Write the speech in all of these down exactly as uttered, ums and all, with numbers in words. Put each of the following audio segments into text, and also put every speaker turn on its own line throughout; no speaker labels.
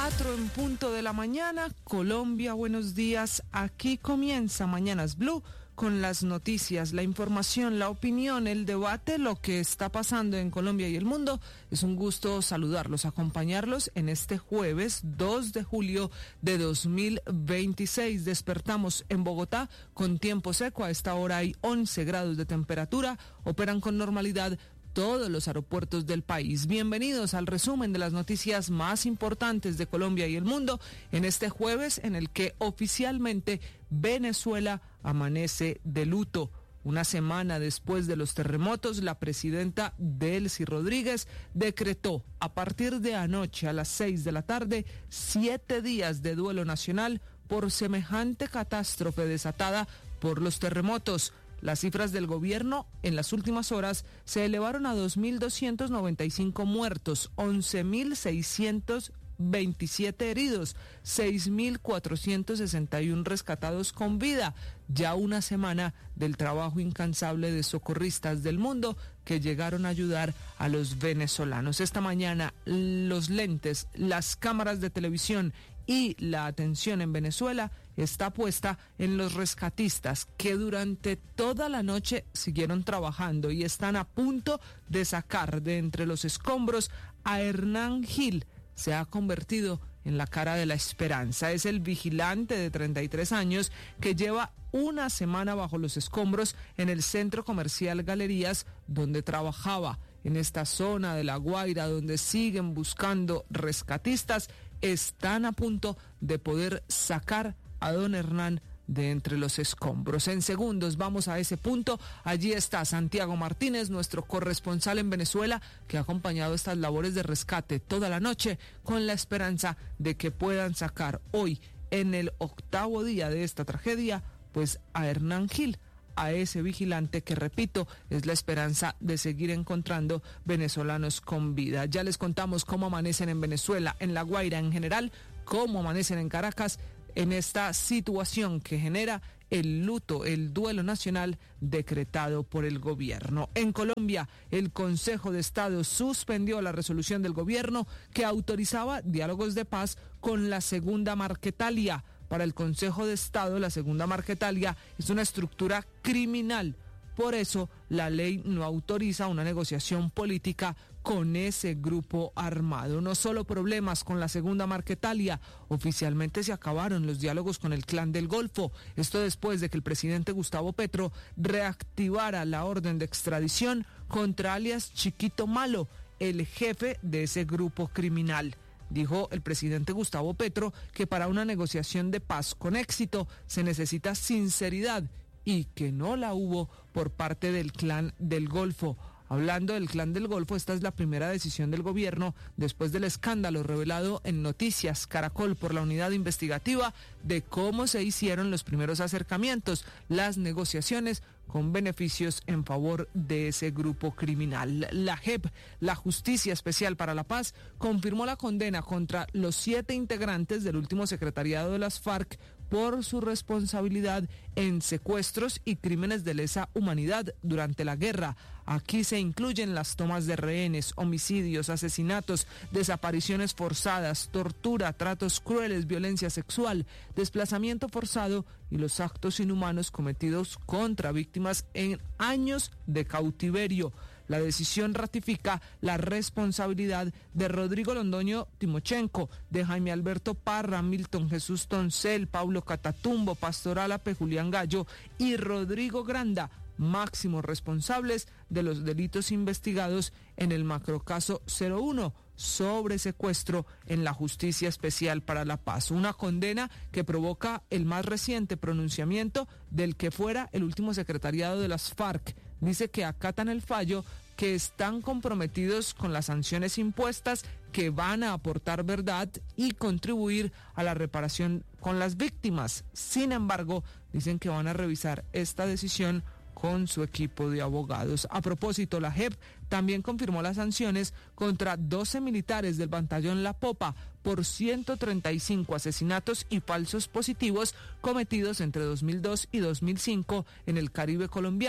Cuatro en punto de la mañana. Colombia, buenos días. Aquí comienza Mañanas Blue con las noticias, la información, la opinión, el debate, lo que está pasando en Colombia y el mundo. Es un gusto saludarlos, acompañarlos en este jueves dos de julio de dos mil veintiséis. Despertamos en Bogotá con tiempo seco. A esta hora hay once grados de temperatura. Operan con normalidad todos los aeropuertos del país. Bienvenidos al resumen de las noticias más importantes de Colombia y el mundo en este jueves en el que oficialmente Venezuela amanece de luto. Una semana después de los terremotos, la presidenta Delcy Rodríguez decretó a partir de anoche a las seis de la tarde siete días de duelo nacional por semejante catástrofe desatada por los terremotos. Las cifras del gobierno en las últimas horas se elevaron a dos mil doscientos noventa y cinco muertos, once mil seiscientos veintisiete heridos, seis mil cuatrocientos sesenta y uno rescatados con vida. Ya una semana del trabajo incansable de socorristas del mundo que llegaron a ayudar a los venezolanos. Esta mañana los lentes, las cámaras de televisión y la atención en Venezuela está puesta en los rescatistas que durante toda la noche siguieron trabajando y están a punto de sacar de entre los escombros a Hernán Gil. Se ha convertido en la cara de la esperanza. Es el vigilante de treinta y tres años que lleva una semana bajo los escombros en el centro comercial Galerías donde trabajaba. En esta zona de La Guaira, donde siguen buscando rescatistas, están a punto de poder sacar a don Hernán de entre los escombros. En segundos vamos a ese punto. Allí está Santiago Martínez, nuestro corresponsal en Venezuela, que ha acompañado estas labores de rescate toda la noche con la esperanza de que puedan sacar hoy, en el octavo día de esta tragedia, pues a Hernán Gil, a ese vigilante que, repito, es la esperanza de seguir encontrando venezolanos con vida. Ya les contamos cómo amanecen en Venezuela, en La Guaira en general, cómo amanecen en Caracas, en esta situación que genera el luto, el duelo nacional decretado por el gobierno. En Colombia, el Consejo de Estado suspendió la resolución del gobierno que autorizaba diálogos de paz con la Segunda Marquetalia. Para el Consejo de Estado, la Segunda Marquetalia es una estructura criminal. Por eso, la ley no autoriza una negociación política con ese grupo armado. No solo problemas con la Segunda Marquetalia, oficialmente se acabaron los diálogos con el Clan del Golfo. Esto después de que el presidente Gustavo Petro reactivara la orden de extradición contra alias Chiquito Malo, el jefe de ese grupo criminal. Dijo el presidente Gustavo Petro que para una negociación de paz con éxito se necesita sinceridad y que no la hubo por parte del Clan del Golfo. Hablando del Clan del Golfo, esta es la primera decisión del gobierno después del escándalo revelado en Noticias Caracol por la unidad investigativa de cómo se hicieron los primeros acercamientos, las negociaciones con beneficios en favor de ese grupo criminal. La J E P, la Justicia Especial para la Paz, confirmó la condena contra los siete integrantes del último secretariado de las FARC por su responsabilidad en secuestros y crímenes de lesa humanidad durante la guerra. Aquí se incluyen las tomas de rehenes, homicidios, asesinatos, desapariciones forzadas, tortura, tratos crueles, violencia sexual, desplazamiento forzado y los actos inhumanos cometidos contra víctimas en años de cautiverio. La decisión ratifica la responsabilidad de Rodrigo Londoño Timochenko, de Jaime Alberto Parra, Milton Jesús Toncel, Paulo Catatumbo, Pastor Álape, Julián Gallo y Rodrigo Granda, máximos responsables de los delitos investigados en el macrocaso cero uno sobre secuestro en la Justicia Especial para la Paz. Una condena que provoca el más reciente pronunciamiento del que fuera el último secretariado de las FARC. Dice que acatan el fallo, que están comprometidos con las sanciones impuestas, que van a aportar verdad y contribuir a la reparación con las víctimas. Sin embargo, dicen que van a revisar esta decisión con su equipo de abogados. A propósito, la J E P también confirmó las sanciones contra doce militares del batallón La Popa por ciento treinta y cinco asesinatos y falsos positivos cometidos entre dos mil dos y dos mil cinco en el Caribe colombiano.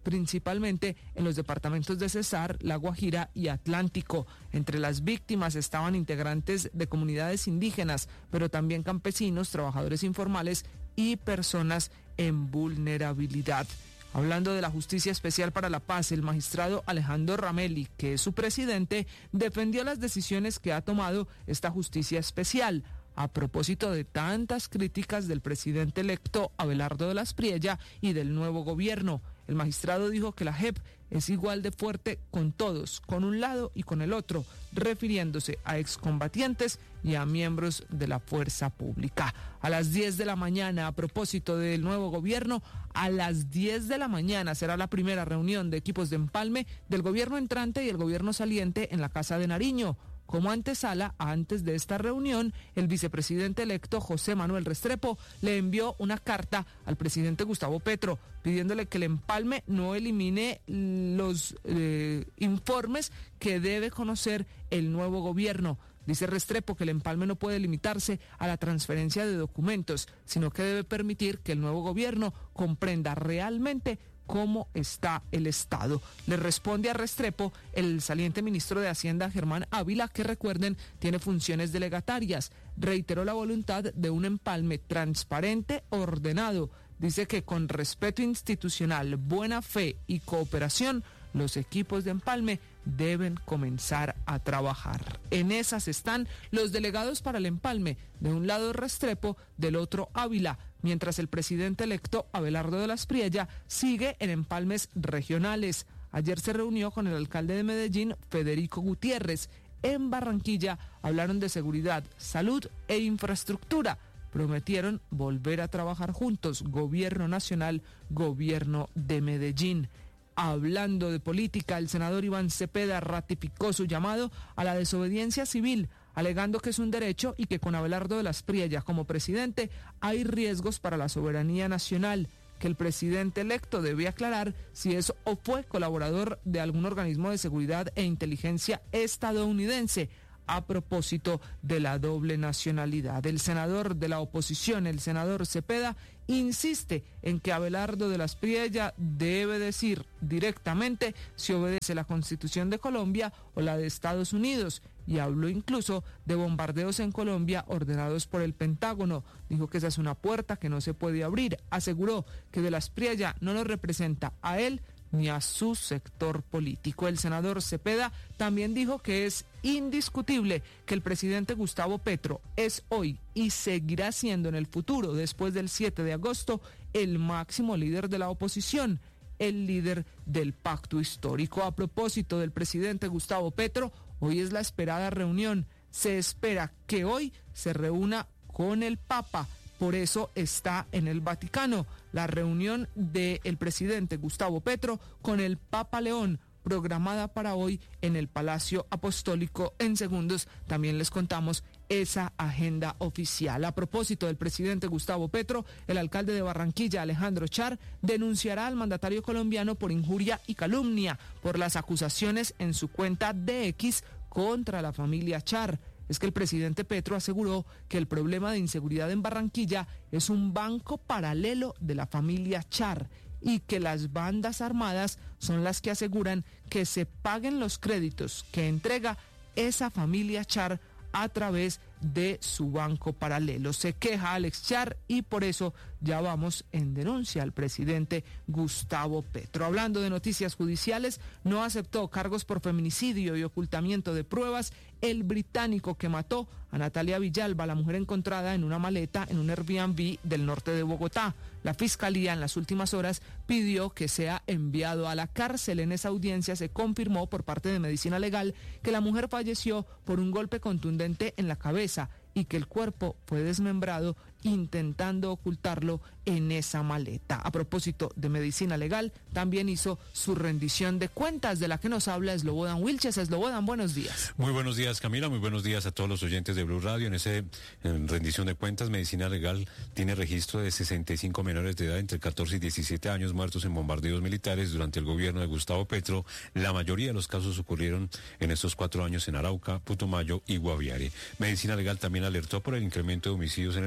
principalmente en los departamentos de Cesar, La Guajira y Atlántico. Entre las víctimas estaban integrantes de comunidades indígenas, pero también campesinos, trabajadores informales y personas en vulnerabilidad. Hablando de la Justicia Especial para la Paz, el magistrado Alejandro Ramelli, que es su presidente, defendió las decisiones que ha tomado esta Justicia Especial a propósito de tantas críticas del presidente electo Abelardo de la Espriella y del nuevo gobierno. El magistrado dijo que la J E P es igual de fuerte con todos, con un lado y con el otro, refiriéndose a excombatientes y a miembros de la fuerza pública. A las diez de la mañana, a propósito del nuevo gobierno, a las diez de la mañana será la primera reunión de equipos de empalme del gobierno entrante y el gobierno saliente en la Casa de Nariño. Como antesala, antes de esta reunión, el vicepresidente electo José Manuel Restrepo le envió una carta al presidente Gustavo Petro pidiéndole que el empalme no elimine los eh, informes que debe conocer el nuevo gobierno. Dice Restrepo que el empalme no puede limitarse a la transferencia de documentos, sino que debe permitir que el nuevo gobierno comprenda realmente cómo está el Estado. Le responde a Restrepo el saliente ministro de Hacienda Germán Ávila, que recuerden tiene funciones delegatarias. Reiteró la voluntad de un empalme transparente, ordenado. Dice que con respeto institucional, buena fe y cooperación, los equipos de empalme deben comenzar a trabajar. En esas están los delegados para el empalme, de un lado Restrepo, del otro Ávila, mientras el presidente electo Abelardo de la Espriella sigue en empalmes regionales. Ayer se reunió con el alcalde de Medellín, Federico Gutiérrez. En Barranquilla hablaron de seguridad, salud e infraestructura. Prometieron volver a trabajar juntos, gobierno nacional, gobierno de Medellín. Hablando de política, el senador Iván Cepeda ratificó su llamado a la desobediencia civil, alegando que es un derecho y que con Abelardo de la Espriella como presidente hay riesgos para la soberanía nacional, que el presidente electo debe aclarar si es o fue colaborador de algún organismo de seguridad e inteligencia estadounidense, a propósito de la doble nacionalidad. El senador de la oposición, el senador Cepeda, insiste en que Abelardo de la Espriella debe decir directamente si obedece la Constitución de Colombia o la de Estados Unidos, y habló incluso de bombardeos en Colombia ordenados por el Pentágono. Dijo que esa es una puerta que no se puede abrir. Aseguró que de la Espriella no lo representa a él ni a su sector político. El senador Cepeda también dijo que es indiscutible que el presidente Gustavo Petro es hoy y seguirá siendo en el futuro, después del siete de agosto, el máximo líder de la oposición, el líder del pacto histórico. A propósito del presidente Gustavo Petro, hoy es la esperada reunión. Se espera que hoy se reúna con el Papa. Por eso está en el Vaticano la reunión del presidente Gustavo Petro con el Papa León, programada para hoy en el Palacio Apostólico. En segundos también les contamos esa agenda oficial. A propósito del presidente Gustavo Petro, el alcalde de Barranquilla, Alejandro Char, denunciará al mandatario colombiano por injuria y calumnia por las acusaciones en su cuenta de X contra la familia Char. Es que el presidente Petro aseguró que el problema de inseguridad en Barranquilla es un banco paralelo de la familia Char y que las bandas armadas son las que aseguran que se paguen los créditos que entrega esa familia Char a través de su banco paralelo. Se queja Alex Char y por eso ya vamos en denuncia al presidente Gustavo Petro. Hablando de noticias judiciales, no aceptó cargos por feminicidio y ocultamiento de pruebas el británico que mató a Natalia Villalba, la mujer encontrada en una maleta en un Airbnb del norte de Bogotá. La fiscalía en las últimas horas pidió que sea enviado a la cárcel. En esa audiencia se confirmó por parte de Medicina Legal que la mujer falleció por un golpe contundente en la cabeza y que el cuerpo fue desmembrado intentando ocultarlo en esa maleta. A propósito de Medicina Legal, también hizo su rendición de cuentas, de la que nos habla Slobodan Wilches. Slobodan, buenos días.
Muy buenos días, Camila, muy buenos días a todos los oyentes de Blue Radio. En ese en rendición de cuentas, Medicina Legal tiene registro de sesenta y cinco menores de edad entre catorce y diecisiete años muertos en bombardeos militares durante el gobierno de Gustavo Petro. La mayoría de los casos ocurrieron en estos cuatro años en Arauca, Putumayo y Guaviare. Medicina Legal también alertó por el incremento de homicidios en el país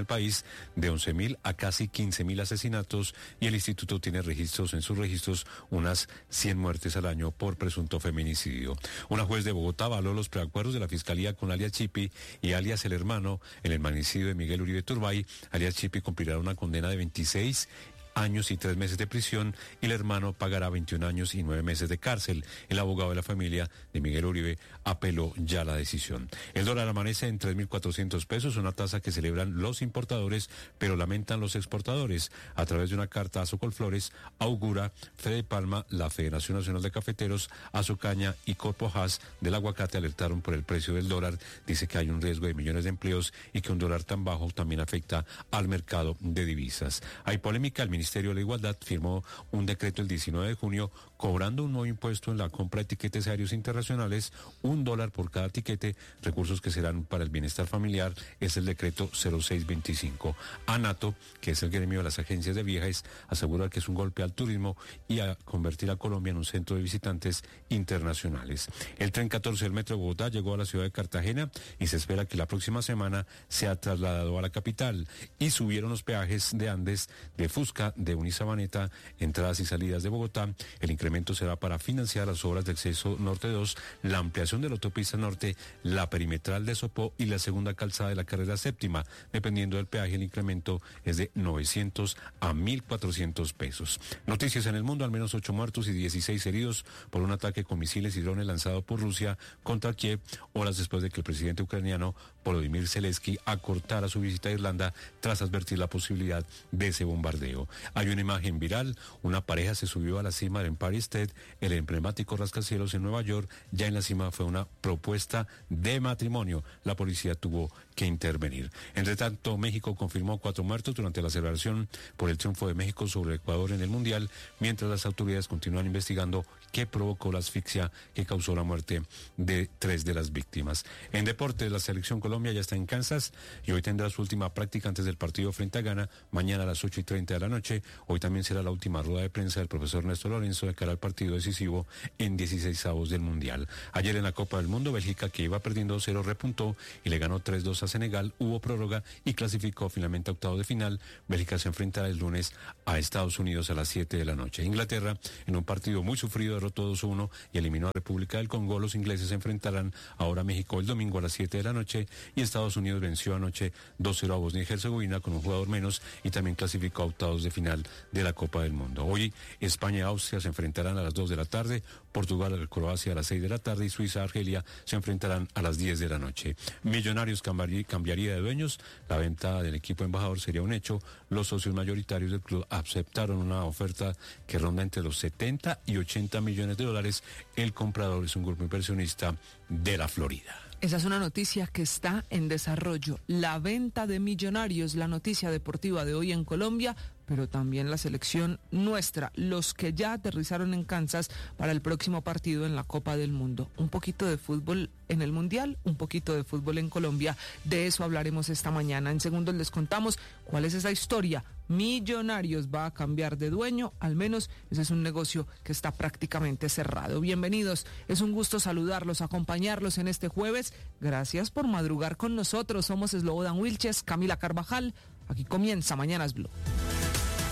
cifras de once mil a casi quince mil asesinatos y el instituto tiene registros en sus registros unas cien muertes al año por presunto feminicidio. Una juez de Bogotá avaló los preacuerdos de la Fiscalía con alias Chipi y alias El Hermano en el magnicidio de Miguel Uribe Turbay. Alias Chipi cumplirá una condena de veintiséis años y tres meses de prisión y el hermano pagará veintiún años y nueve meses de cárcel. El abogado de la familia de Miguel Uribe apeló ya la decisión. El dólar amanece en tres mil cuatrocientos pesos, una tasa que celebran los importadores, pero lamentan los exportadores. A través de una carta a Socolflores, augura Fede Palma, la Federación Nacional de Cafeteros, Azucaña y Corpo Haas del aguacate alertaron por el precio del dólar. Dice que hay un riesgo de millones de empleos y que un dólar tan bajo también afecta al mercado de divisas. Hay polémica. El Ministerio Ministerio de la Igualdad firmó un decreto el diecinueve de junio cobrando un nuevo impuesto en la compra de tiquetes aéreos internacionales, un dólar por cada tiquete, recursos que serán para el bienestar familiar. Es el decreto cero seis veinticinco. ANATO, que es el gremio de las agencias de viajes, asegura que es un golpe al turismo y a convertir a Colombia en un centro de visitantes internacionales. El tren catorce del Metro de Bogotá llegó a la ciudad de Cartagena y se espera que la próxima semana sea trasladado a la capital. Y subieron los peajes de Andes, de Fusca, de Unisabaneta, entradas y salidas de Bogotá. El incremento será para financiar las obras del Acceso Norte dos, la ampliación de la autopista norte, la perimetral de Sopó y la segunda calzada de la carrera séptima. Dependiendo del peaje, el incremento es de novecientos a mil cuatrocientos pesos. Noticias en el mundo: al menos ocho muertos y dieciséis heridos por un ataque con misiles y drones lanzado por Rusia contra Kiev, horas después de que el presidente ucraniano Volodymyr Zelensky acortara su visita a Irlanda tras advertir la posibilidad de ese bombardeo. Hay una imagen viral: una pareja se subió a la cima del Empire State, el emblemático rascacielos en Nueva York. Ya en la cima fue una propuesta de matrimonio. La policía tuvo que intervenir. Entre tanto, México confirmó cuatro muertos durante la celebración por el triunfo de México sobre Ecuador en el Mundial, mientras las autoridades continúan investigando qué provocó la asfixia que causó la muerte de tres de las víctimas. En deportes, la selección Colombia ya está en Kansas y hoy tendrá su última práctica antes del partido frente a Ghana, mañana a las ocho y treinta de la noche. Hoy también será la última rueda de prensa del profesor Néstor Lorenzo de cara al partido decisivo en dieciseisavos del Mundial. Ayer en la Copa del Mundo, Bélgica, que iba perdiendo dos cero, repuntó y le ganó tres dos a Senegal. Hubo prórroga y clasificó finalmente a octavos de final. Bélgica se enfrentará el lunes a Estados Unidos a las siete de la noche. Inglaterra, en un partido muy sufrido, derrotó dos uno y eliminó a República del Congo. Los ingleses se enfrentarán ahora a México el domingo a las siete de la noche y Estados Unidos venció anoche dos cero a Bosnia y Herzegovina con un jugador menos y también clasificó a octavos de final de la Copa del Mundo. Hoy España y Austria se enfrentarán a las dos de la tarde, Portugal y Croacia a las seis de la tarde y Suiza y Argelia se enfrentarán a las diez de la noche. Millonarios cambiaría de dueños, la venta del equipo embajador sería un hecho. Los socios mayoritarios del club aceptaron una oferta que ronda entre los setenta y ochenta millones de dólares. El comprador es un grupo inversionista de la Florida.
Esa es una noticia que está en desarrollo. La venta de Millonarios, la noticia deportiva de hoy en Colombia, pero también la selección nuestra, los que ya aterrizaron en Kansas para el próximo partido en la Copa del Mundo. Un poquito de fútbol en el Mundial, un poquito de fútbol en Colombia. De eso hablaremos esta mañana. En segundos les contamos cuál es esa historia. Millonarios va a cambiar de dueño, al menos ese es un negocio que está prácticamente cerrado. Bienvenidos, es un gusto saludarlos, acompañarlos en este jueves. Gracias por madrugar con nosotros. Somos Slobodan Wilches, Camila Carvajal. Aquí comienza Mañanas Blue.